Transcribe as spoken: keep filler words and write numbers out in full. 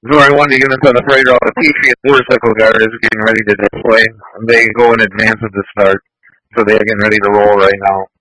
So I wanted to get into the freight route. The Patriot motorcycle guard is getting ready to deploy. They go in advance of the start, so they're getting ready to roll right now.